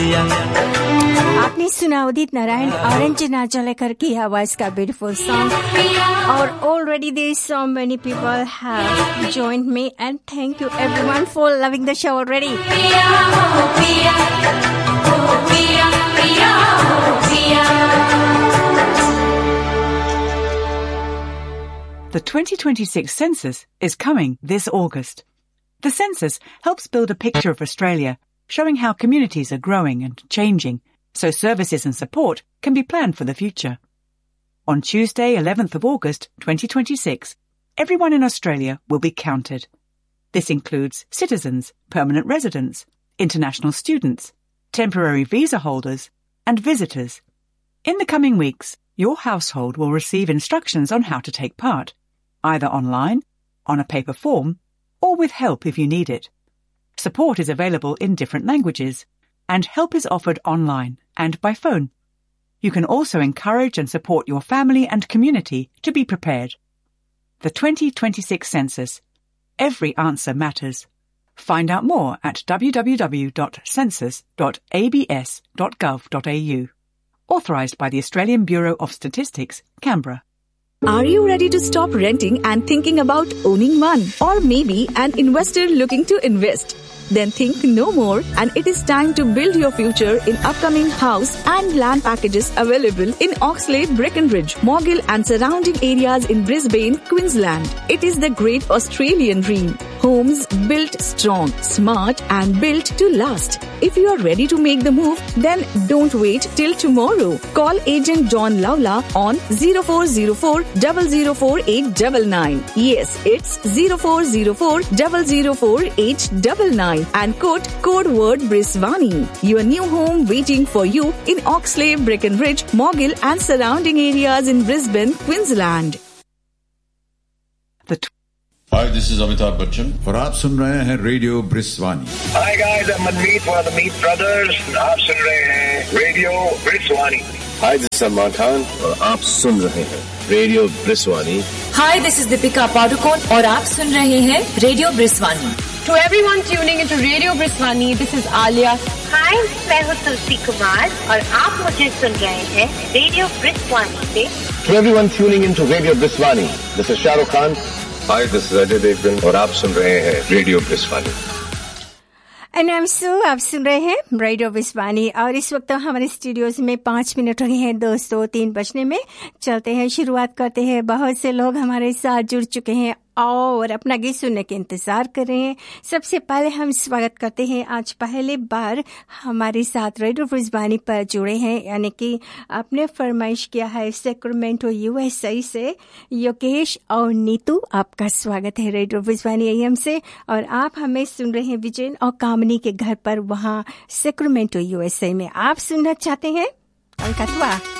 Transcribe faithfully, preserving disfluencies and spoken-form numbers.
आपने सुना उदित नारायण और अंजना जलेकर की आवाज का ब्यूटीफुल सॉन्ग और already there is so many people have joined me and thank you everyone for loving the show already. The twenty twenty-six census is coming this August. The census helps build a picture of Australia, showing how communities are growing and changing, so services and support can be planned for the future. On Tuesday, eleventh of August, twenty twenty-six, everyone in Australia will be counted. This includes citizens, permanent residents, international students, temporary visa holders, and visitors. In the coming weeks, your household will receive instructions on how to take part, either online, on a paper form, or with help if you need it. Support is available in different languages, and help is offered online and by phone. You can also encourage and support your family and community to be prepared. The twenty twenty-six census. Every answer matters. Find out more at w w w dot census dot a b s dot gov dot a u. Authorised by the Australian Bureau of Statistics, Canberra. Are you ready to stop renting and thinking about owning one? Or maybe an investor looking to invest? Then think no more, and it is time to build your future in upcoming house and land packages available in Oxlade, Breckenridge, Morgill and surrounding areas in Brisbane, Queensland. It is the great Australian dream. Homes built strong, smart and built to last. If you are ready to make the move, then don't wait till tomorrow. Call agent John Lawler on zero four zero four, zero zero four eight nine nine. Yes, it's zero four zero four, zero zero four eight nine nine. And quote code word Brisbane. Your new home waiting for you in Oxlade, Breckenridge, Morgill and surrounding areas in Brisbane, Queensland. The t- Hi, this is Amitabh Bachchan. और आप सुन रहे हैं radio ब्रिस्वानी. Hi guys, I'm Manmeet for the Meet Brothers. आप सुन रहे हैं radio ब्रिस्वानी. Hi, this is Salman Khan और आप सुन रहे हैं radio ब्रिस्वानी. Hi, this is Deepika Padukone और आप सुन रहे हैं radio ब्रिस्वानी. To everyone tuning into Radio Brisbane, this is Alia. Hi, मैं हूँ तुलसी कुमार और आप मुझे सुन रहे हैं रेडियो ब्रिस्वानी से. To everyone tuning into Radio Brisbane, this is Shah Rukh Khan. Hi, this is Ajay Devgan और आप सुन रहे हैं radio ब्रिस्वानी. And I am so आप सुन रहे हैं रेडियो ब्रिस्बेन और इस वक्त हमारे स्टूडियोज में पांच मिनट हो गए हैं दोस्तों तीन बजने में. चलते हैं, शुरुआत करते हैं. बहुत से लोग हमारे साथ जुड़ चुके हैं और अपना गीत सुनने के इंतजार कर रहे हैं. सबसे पहले हम स्वागत करते हैं, आज पहले बार हमारे साथ रेडियो ब्रिस्बेन पर जुड़े हैं, यानी कि आपने फरमाइश किया है सैक्रामेंटो यूएसए से योगेश और नीतू. आपका स्वागत है रेडियो ब्रिस्बेन एएम से और आप हमें सुन रहे हैं विजय और कामनी के घर पर वहां सैक्रामेंटो यूएसए में. आप सुनना चाहते हैं कलकत्ता?